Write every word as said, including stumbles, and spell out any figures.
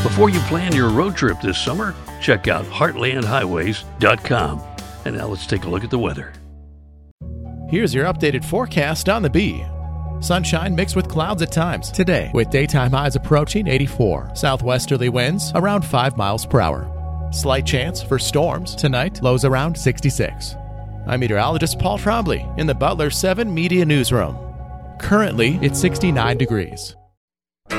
Before you plan your road trip this summer, check out heartland highways dot com. And now let's take a look at the weather. Here's your updated forecast on the Bee. Sunshine mixed with clouds at times today, with daytime highs approaching eighty-four. Southwesterly winds around five miles per hour. Slight chance for storms tonight, lows around sixty-six. I'm meteorologist Paul Trombley in the Butler seven Media Newsroom. Currently, it's sixty-nine degrees.